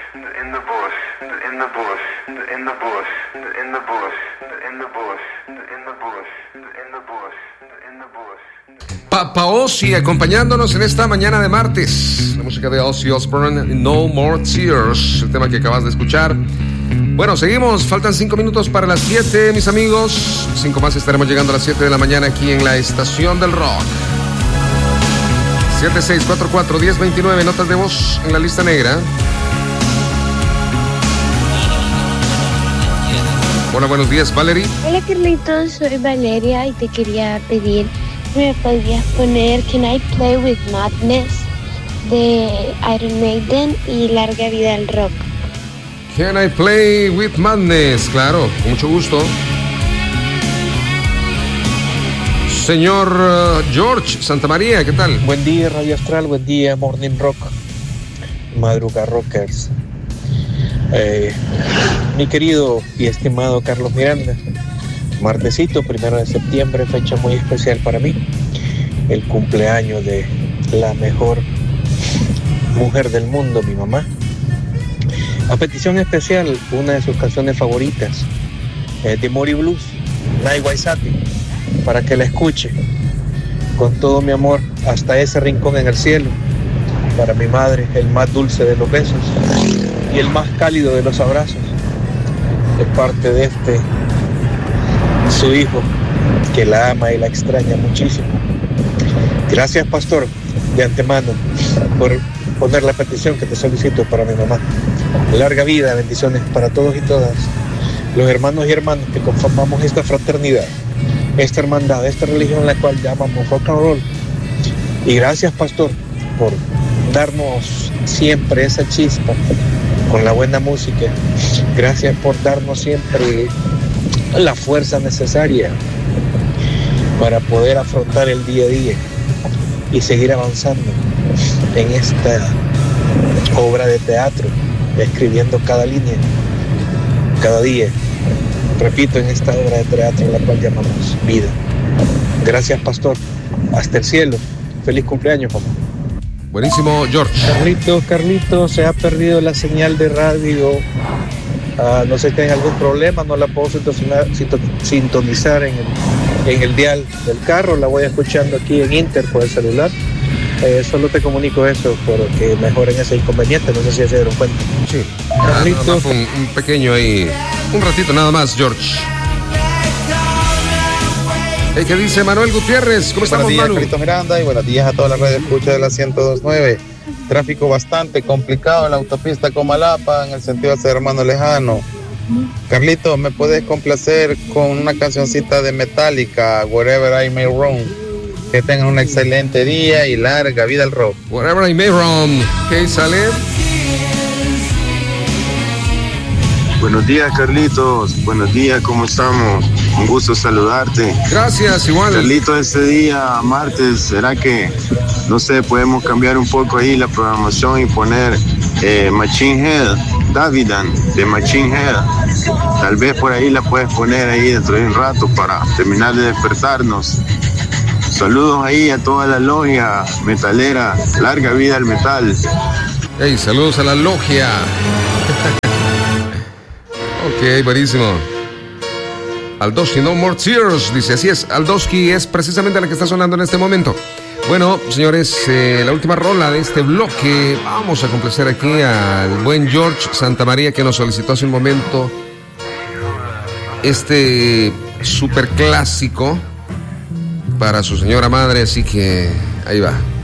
in the bush, in the bush, in the bush, in the bush, in the bush, in the bush, in the bush, in the bush. Papa Ozzy acompañándonos en esta mañana de martes. La música de Ozzy Osbourne, No More Tears, el tema que acabas de escuchar. Bueno, seguimos, faltan 5 minutos para las 7, mis amigos. 5 más, estaremos llegando a las 7 de la mañana aquí en la Estación del Rock. 7644-1029, notas de voz en la lista negra. Hola, buenos días, Valerie. Hola, Carlitos, soy Valeria y te quería pedir si me podrías poner Can I Play With Madness de Iron Maiden y Larga Vida al Rock. Can I Play With Madness? Claro, con mucho gusto. Señor George Santamaría, ¿qué tal? Buen día, Radio Astral, buen día, Morning Rock, Madruga Rockers. Mi querido y estimado Carlos Miranda, martesito, 1 de septiembre, fecha muy especial para mí, el cumpleaños de la mejor mujer del mundo, mi mamá. A petición especial, una de sus canciones favoritas, de Mori Blues, Night Waisati, para que la escuche con todo mi amor hasta ese rincón en el cielo. Para mi madre, el más dulce de los besos y el más cálido de los abrazos, de parte de su hijo, que la ama y la extraña muchísimo. Gracias, pastor, de antemano, por poner la petición que te solicito para mi mamá. Larga vida, bendiciones para todos y todas los hermanos y hermanas que conformamos esta fraternidad, esta hermandad, esta religión en la cual llamamos rock and roll. Y gracias, pastor, por darnos siempre esa chispa con la buena música. Gracias por darnos siempre la fuerza necesaria para poder afrontar el día a día y seguir avanzando en esta obra de teatro, escribiendo cada línea, cada día. Repito, en esta obra de teatro la cual llamamos vida. Gracias, pastor. Hasta el cielo. Feliz cumpleaños, papá. Buenísimo, George. Carlitos, se ha perdido la señal de radio. No sé si tienen algún problema, no la puedo sintonizar en el dial del carro. La voy escuchando aquí en Inter por el celular. Solo te comunico eso porque mejoren ese inconveniente. No sé si se dieron cuenta. Sí. Carlitos. Un pequeño ahí. Un ratito nada más, George. ¿Qué dice Manuel Gutiérrez? ¿Cómo estamos, Manu? Buenos días, Carlitos Miranda, y buenos días a toda la red de escucha de la 102.9. Tráfico bastante complicado en la autopista Comalapa, en el sentido de ser hermano lejano. Carlitos, ¿me puedes complacer con una cancioncita de Metallica, Wherever I May Roam? Que tengan un excelente día y larga vida al rock. Wherever I May Roam. ¿Qué sale? Buenos días, Carlitos. Buenos días, ¿cómo estamos? Un gusto saludarte. Gracias, igual. Carlitos, este día, martes, ¿será que, no sé, podemos cambiar un poco ahí la programación y poner Machine Head, Davidan, de Machine Head? Tal vez por ahí la puedes poner ahí dentro de un rato para terminar de despertarnos. Saludos ahí a toda la logia metalera. Larga vida al metal. Hey, saludos a la logia. Ok, buenísimo. Aldosky, No More Tears, dice, así es, Aldosky es precisamente la que está sonando en este momento. Bueno, señores, la última rola de este bloque, vamos a complacer aquí al buen George Santamaría, que nos solicitó hace un momento este super clásico para su señora madre, así que ahí va.